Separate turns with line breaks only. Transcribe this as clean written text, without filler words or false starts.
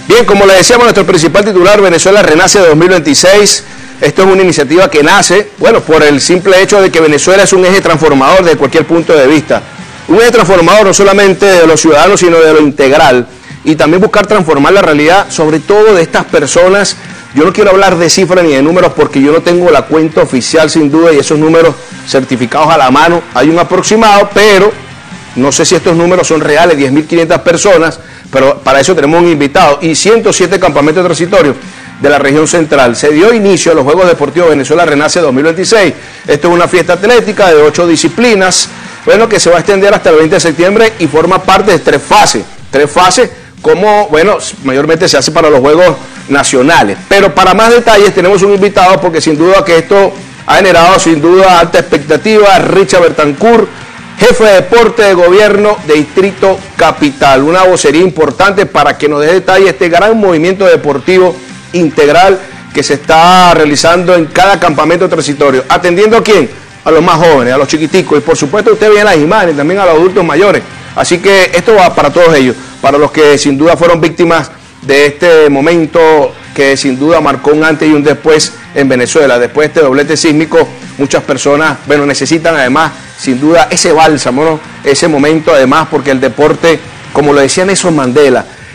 Bien, como le decíamos, nuestro principal titular, Venezuela Renace 2026. Esto es una iniciativa que nace, bueno, por el simple hecho de que Venezuela es un eje transformador desde cualquier punto de vista. Un eje transformador no solamente de los ciudadanos, sino de lo integral. Y también buscar transformar la realidad, sobre todo de estas personas. Yo no quiero hablar de cifras ni de números porque yo no tengo la cuenta oficial sin duda y esos números certificados a la mano. Hay un aproximado, pero no sé si estos números son reales, 10.500 personas, pero para eso tenemos un invitado y 107 campamentos transitorios de la región central. Se dio inicio a los Juegos Deportivos Venezuela Renace 2026. Esto es una fiesta atlética de 8 disciplinas, bueno, que se va a extender hasta el 20 de septiembre y forma parte de tres fases, como, bueno, mayormente se hace para los Juegos Nacionales. Pero para más detalles tenemos un invitado porque sin duda que esto ha generado sin duda alta expectativa. Richard Betancourt, jefe de deporte de gobierno de Distrito Capital. Una vocería importante para que nos dé detalle de este gran movimiento deportivo integral que se está realizando en cada campamento transitorio. ¿Atendiendo a quién? A los más jóvenes, a los chiquiticos. Y por supuesto usted ve en las imágenes, también a los adultos mayores. Así que esto va para todos ellos, para los que sin duda fueron víctimas de este momento que sin duda marcó un antes y un después en Venezuela. Después de este doblete sísmico, muchas personas, bueno, necesitan además, sin duda, ese bálsamo, ¿no? Ese momento además, porque el deporte, como lo decía Nelson Mandela,